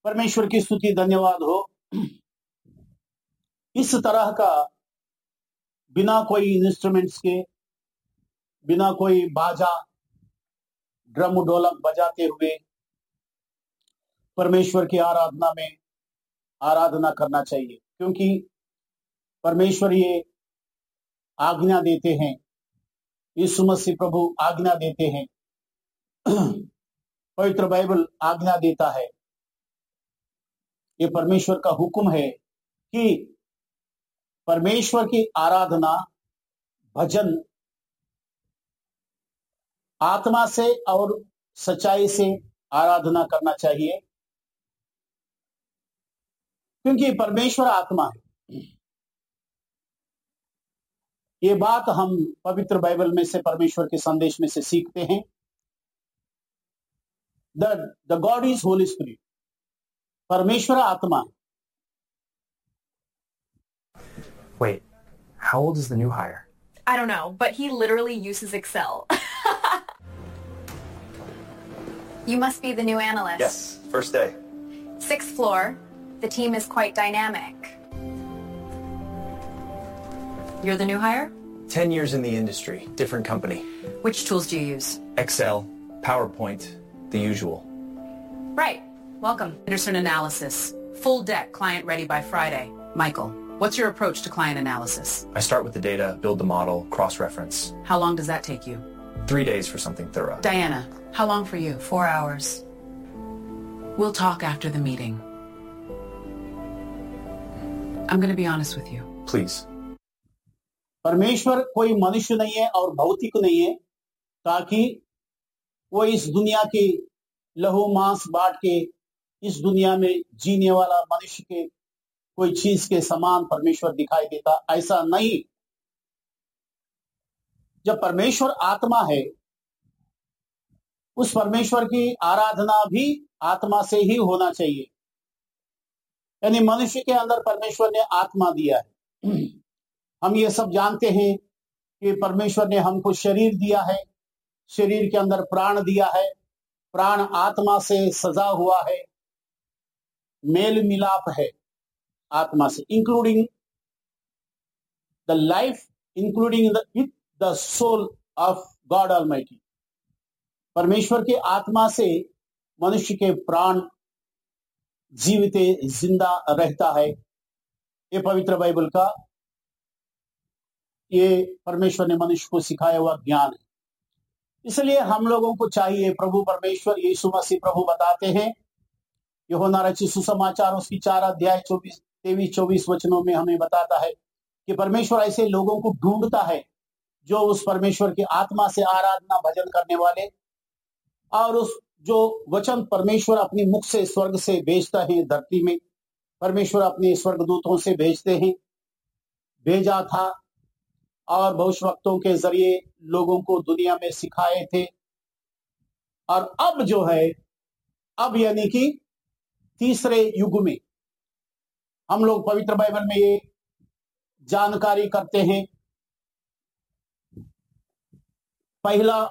परमेश्वर की स्तुति धन्यवाद हो। इस तरह का बिना कोई इंस्ट्रूमेंट्स के, बिना कोई बाजा ड्रम ढोलक बजाते हुए परमेश्वर की आराधना में आराधना करना चाहिए, क्योंकि परमेश्वर ये आज्ञा देते हैं, यीशु मसीह प्रभु आज्ञा देते हैं, पवित्र बाइबल आज्ञा देता है, ये परमेश्वर का हुक्म है कि परमेश्वर की आराधना भजन आत्मा से और सच्चाई से आराधना करना चाहिए, क्योंकि परमेश्वर आत्मा है। ये बात हम पवित्र बाइबल में से, परमेश्वर के संदेश में से सीखते हैं। The God is Holi spirit, परमेश्वर आत्मा है। Wait, how old is the new hire? I don't know, but he literally uses Excel. You must be the new analyst. Yes, first day. 6th floor. The team is quite dynamic. You're the new hire? 10 years in the industry, different company. Which tools do you use? Excel, PowerPoint, the usual. Right. Welcome. Henderson analysis. Full deck, client ready by Friday. Michael, what's your approach to client analysis? I start with the data, build the model, cross-reference. How long does that take you? 3 days for something thorough. Diana, how long for you? 4 hours. We'll talk after the meeting. I'm going to be honest with you. Please. परमेश्वर कोई मनुष्य नहीं है और भौतिक नहीं है, ताकि वो इस दुनिया की लहू मांस बांट के इस दुनिया में जीने वाला मनुष्य के कोई चीज के समान परमेश्वर दिखाई देता, ऐसा नहीं। जब परमेश्वर आत्मा है, उस परमेश्वर की आराधना भी आत्मा से ही होना चाहिए। यानी मनुष्य के अंदर परमेश्वर ने आत्मा दिया है। हम ये सब जानते हैं कि परमेश्वर ने हमको शरीर दिया है, शरीर के अंदर प्राण दिया है, प्राण आत्मा से सजा हुआ है, मेल मिलाप है आत्मा से, including the life, including with the soul of God almighty. परमेश्वर की आत्मा से मनुष्य के प्राण जीवित जिंदा रहता है। ये पवित्र बाइबल का, ये परमेश्वर ने मनुष्य को सिखाया हुआ ज्ञान है। इसलिए हम लोगों को चाहिए, प्रभु परमेश्वर यीशु मसीह प्रभु बताते हैं, यूहन्ना रचित सुसमाचार उसकी 4 अध्याय 23-24 वचनों में हमें बताता है कि परमेश्वर ऐसे लोगों को ढूंढता है जो उस परमेश्वर की आत्मा से आराधना भजन करने वाले, और उस जो वचन परमेश्वर अपनी मुख से स्वर्ग से भेजता है धरती में, परमेश्वर अपने स्वर्गदूतों से भेजते हैं, भेजा था और भविष्यवक्तों के जरिए लोगों को दुनिया में सिखाए थे। और अब जो है, अब यानी कि तीसरे युग में हम लोग पवित्र बाइबल में ये जानकारी करते हैं, पहला